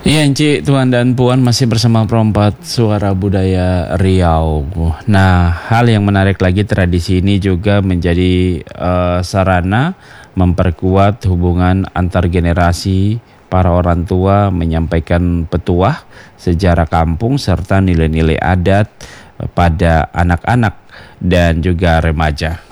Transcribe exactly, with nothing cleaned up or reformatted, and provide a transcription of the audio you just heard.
Iya, Enci, Tuan dan Puan masih bersama Perompak Suara Budaya Riau. Nah, hal yang menarik lagi, tradisi ini juga menjadi eh, sarana memperkuat hubungan antar generasi. Para orang tua menyampaikan petuah, sejarah kampung, serta nilai-nilai adat pada anak-anak dan juga remaja.